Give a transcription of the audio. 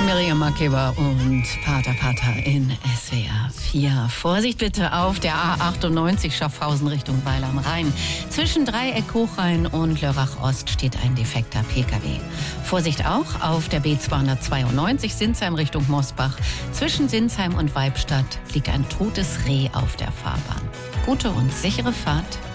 Miriam Makeba und Pater in SWR 4. Vorsicht bitte auf der A98 Schaffhausen Richtung Weil am Rhein. Zwischen Dreieck Hochrhein und Lörrach Ost steht ein defekter Pkw. Vorsicht auch auf der B292 Sinsheim Richtung Mosbach. Zwischen Sinsheim und Weibstadt liegt ein totes Reh auf der Fahrbahn. Gute und sichere Fahrt.